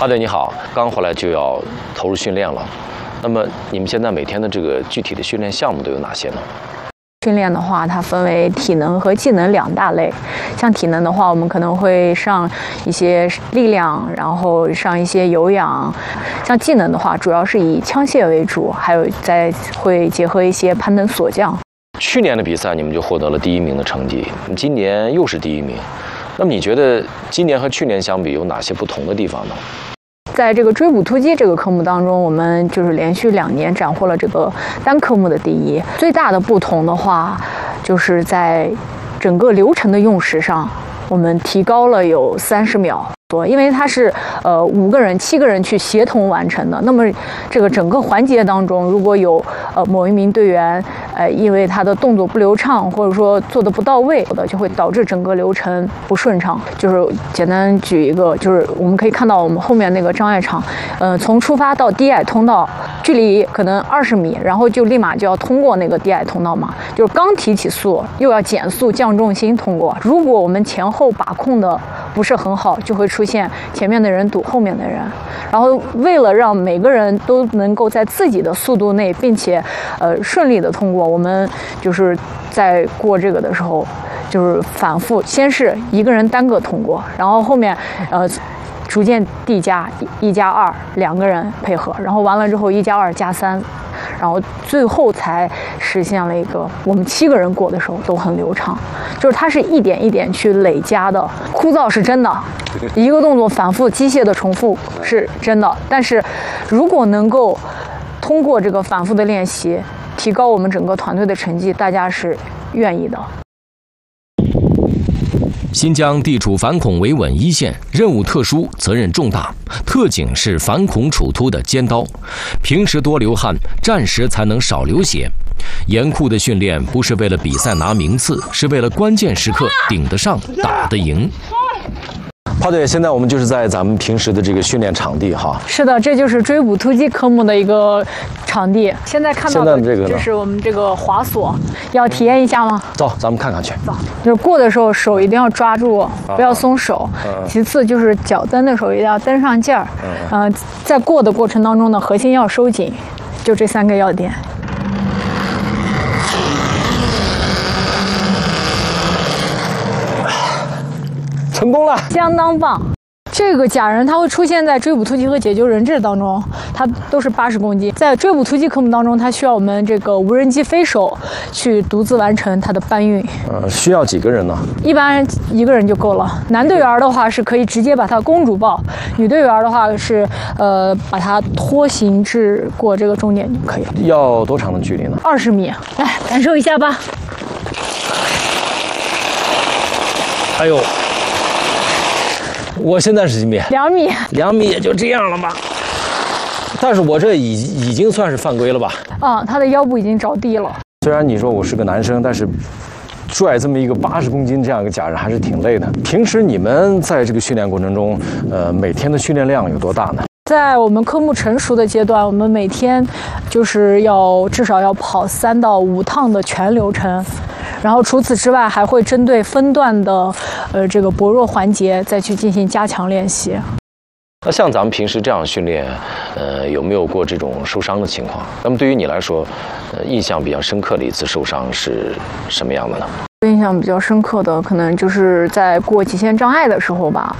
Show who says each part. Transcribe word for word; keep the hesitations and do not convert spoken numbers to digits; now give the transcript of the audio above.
Speaker 1: 阿队你好，刚回来就要投入训练了。那么你们现在每天的这个具体的训练项目都有哪些呢？
Speaker 2: 训练的话，它分为体能和技能两大类。像体能的话，我们可能会上一些力量，然后上一些有氧。像技能的话，主要是以枪械为主，还有再会结合一些攀登锁降。
Speaker 1: 去年的比赛你们就获得了第一名的成绩，今年又是第一名。那么你觉得今年和去年相比有哪些不同的地方呢？
Speaker 2: 在这个追捕突击这个科目当中，我们就是连续两年斩获了这个单科目的第一。最大的不同的话，就是在整个流程的用时上，我们提高了有三十秒。因为它是呃五个人、七个人去协同完成的。那么这个整个环节当中，如果有呃某一名队员呃因为他的动作不流畅，或者说做的不到位的，就会导致整个流程不顺畅。就是简单举一个，就是我们可以看到我们后面那个障碍场，呃，从出发到低矮通道距离可能二十米，然后就立马就要通过那个低矮通道嘛，就是刚提起速又要减速降重心通过。如果我们前后把控的不是很好，就会出现前面的人堵后面的人。然后为了让每个人都能够在自己的速度内，并且呃顺利的通过，我们就是在过这个的时候，就是反复，先是一个人单个通过，然后后面呃逐渐递加一加二两个人配合，然后完了之后一加二加三。然后最后才实现了一个我们七个人过的时候都很流畅，就是它是一点一点去累加的。枯燥是真的，一个动作反复机械的重复是真的，但是如果能够通过这个反复的练习提高我们整个团队的成绩，大家是愿意的。
Speaker 3: 新疆地处反恐维稳一线，任务特殊，责任重大。特警是反恐处突的尖刀，平时多流汗，战时才能少流血。严酷的训练不是为了比赛拿名次，是为了关键时刻顶得上，打得赢。
Speaker 1: 炮队，现在我们就是在咱们平时的这个训练场地哈。
Speaker 2: 是的，这就是追捕突击科目的一个场地。现在看到的
Speaker 1: 这个
Speaker 2: 这是我们这个滑索，要体验一下吗？
Speaker 1: 走，咱们看看去。
Speaker 2: 走，就是过的时候手一定要抓住，不要松手。嗯、其次就是脚蹬的时候一定要蹬上劲儿。嗯、呃，在过的过程当中呢，核心要收紧，就这三个要点。
Speaker 1: 成功了，
Speaker 2: 相当棒。这个假人它会出现在追捕突击和解救人质当中，它都是八十公斤。在追捕突击科目当中，它需要我们这个无人机飞手去独自完成它的搬运。
Speaker 1: 呃，需要几个人呢？一
Speaker 2: 般一个人就够了。男队员的话是可以直接把它公主抱，女队员的话是呃把它拖行至过这个终点就可以了。
Speaker 1: 要多长的距离呢？
Speaker 2: 二十米，来感受一下吧。
Speaker 1: 哎呦！我现在是几米？
Speaker 2: 两米，
Speaker 1: 两米也就这样了吧。但是我这已已经算是犯规了吧？
Speaker 2: 啊，他的腰部已经着地了。
Speaker 1: 虽然你说我是个男生，但是拽这么一个八十公斤这样一个假人还是挺累的。平时你们在这个训练过程中，呃，每天的训练量有多大呢？
Speaker 2: 在我们科目成熟的阶段，我们每天就是要至少要跑三到五趟的全流程。然后除此之外，还会针对分段的，呃，这个薄弱环节再去进行加强练习。
Speaker 1: 那像咱们平时这样训练，呃，有没有过这种受伤的情况？那么对于你来说，呃，印象比较深刻的一次受伤是什么样的呢？
Speaker 2: 印象比较深刻的，可能就是在过极限障碍的时候吧。